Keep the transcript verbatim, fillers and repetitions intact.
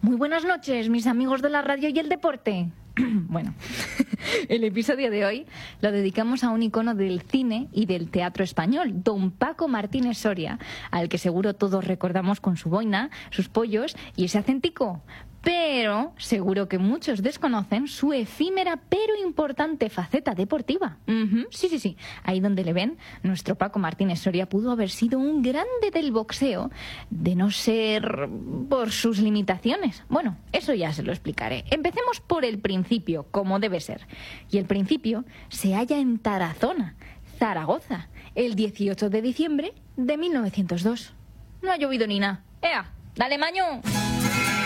Muy buenas noches, mis amigos de la radio y el deporte. Bueno, el episodio de hoy lo dedicamos a un icono del cine y del teatro español, don Paco Martínez Soria, al que seguro todos recordamos con su boina, sus pollos y ese acentico. Pero seguro que muchos desconocen su efímera pero importante faceta deportiva. Uh-huh, sí, sí, sí. Ahí donde le ven, nuestro Paco Martínez Soria pudo haber sido un grande del boxeo, de no ser por sus limitaciones. Bueno, eso ya se lo explicaré. Empecemos por el principio, como debe ser. Y el principio se halla en Tarazona, Zaragoza, el dieciocho de diciembre de mil novecientos dos. No ha llovido ni nada. ¡Ea! ¡Dale, maño!